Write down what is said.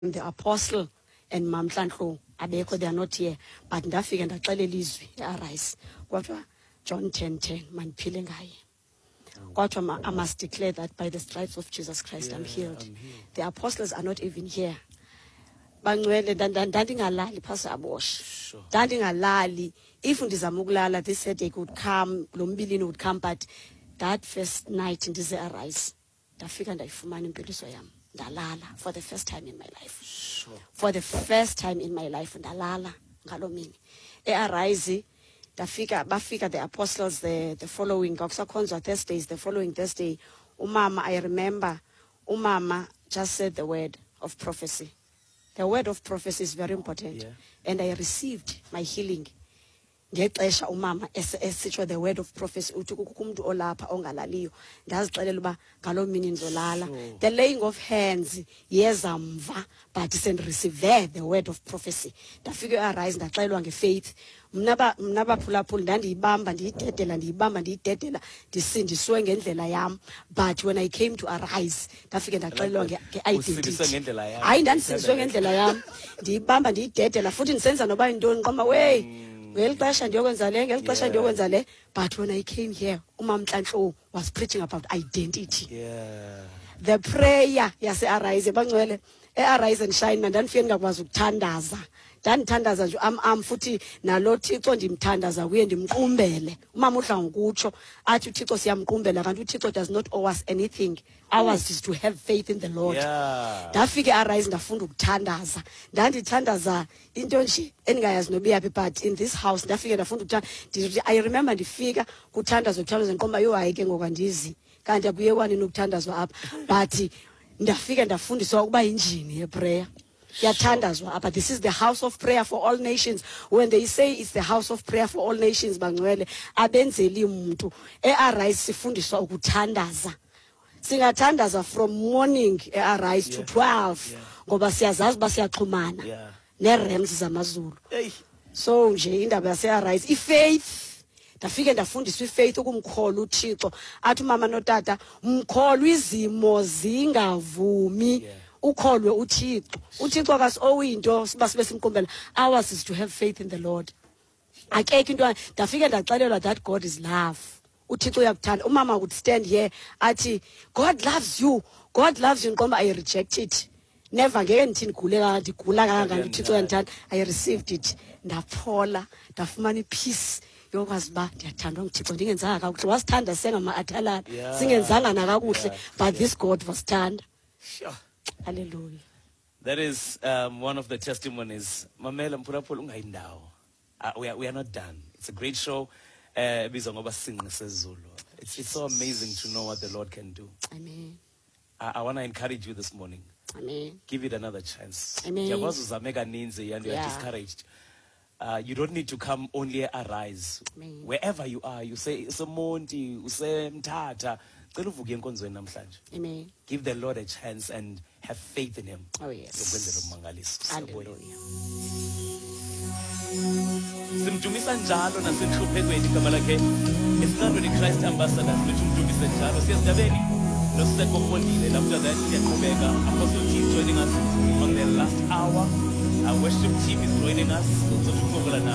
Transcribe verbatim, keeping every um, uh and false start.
the apostle and Mam Tlanhlo abekho, they are not here, but ndafika ndaxela ilizwi Arise kodwa John ten ten maniphile ngaye. Kodwa I must declare that by the stripes of Jesus Christ, yeah, I'm, healed. I'm healed. The apostles are not even here. Bangcwele ndandingalali phasi abosh. Ndandingalali. If ndizama ukulala, this headache would come, lo mbilini would come, but that first night ndize Arise, ndafika ndayifumana impiliso yam. Ndalala for the first time in my life. Sure. For the first time in my life, ndalala ngalo mini. E Arise, ndafika bafika the apostles the the following kwakusakhonzwa Thursdays, the following Thursday, umama, I remember umama just said the word of prophecy. The word of prophecy is very important. Yeah. And I received my healing. Ngexesha umama esitsho the word of prophecy uthi kukho umuntu olapha ongalaliyo ndazixelela uba ngalo mini ndizolala. The laying of hands yeza mva, but send receive the word of prophecy. Ndafika Arise ndaxelwa ngefaith. Mna mna baphulaphula ndandiyibamba ndiyidedela ndiyibamba ndiyidedela ndisindiswe ngendlela yam, but when I came to Arise ndafika ndaxelwa nge-identity. Hayi ndandisindiswe ngendlela yam ndiyibamba ndiyidedela futhi ndisenza noba yintoni qoma wey. Well, but when I came here, Umam Tlanhlo was preaching about identity. Yeah. The prayer, yes, Arise, Bangwele, Arise and shine, and then Fienga was Tandaza. Dan Tandaza, am am footy, na loti told him Tandaza, we and him Kumbele, Mamutan Gucho, Atu Tikos Yam Kumbele, and Tito does not owe us anything. Ours is to have faith in the Lord. Yeah. That figure Arise in the fund of Tandaza. Dandy Tandaza, internship, any guy has no be happy, but in this house, that figure the fund of Tandaza. I remember the figure who Tandas of Tandas and Combayo, I can go and easy. Can't be one in Tandas up, but the figure the fund is all by engine, prayer. Sure. But this is the house of prayer for all nations. When they say it's the house of prayer for all nations, Bangwele, abenzeli umuntu, e Arise sifundiswa ukuthandaza. Singathandaza from morning e Arise to twelve. Ngoba siyazazi basiyaxhumana. Ne realms zamazulu. So nje indaba yase Arise ifaith. Ndafike ndafundiswa ifaith ukumkhola uThixo. Athi mama notata, umkholo izimo zingavumi. Ukholwe uThixo. uThixo akasowinto siba sibe simqumbela. Ours is to have faith in the Lord. Akekho into ndafika ndaxelelwa that God is love. uThixo uyakuthanda. Umama would stand here athi God loves you. God loves you ngoba I reject it. Never ngeke ndithini gulela ndigula kangaka uThixo uyandithanda. I received it. Ndaphola, ndafumana ipeace. Yokwazi ba ndiyathandwa nguThixo ndingenzanga kakuhle. Wasithanda sengama athalana. Singenzanga nakakuhle, but this God was thanda. Sure. Hallelujah. That is um, one of the testimonies. Mamela Mpurapol ungaindawo. We are we are not done. It's a great show. Uh, It's it's so amazing to know what the Lord can do. Amen. I, I want to encourage you this morning. Amen. Give it another chance. Amen. And you are Yeah. discouraged. Uh, you don't need to come only Arise. Amen. Wherever you are, you say Somonti, you say Mtata. Amen. Give the Lord a chance and have faith in Him. Oh yes. Hallelujah. Simjumisa njalo nasenhluphekweni igama lakhe. Isizwe Christ ambassadors simjumisa njalo siyasindabeni. Noseko Mondile after that siyaqhubeka. Apostle T joining us on the last hour. Our worship team is joining us.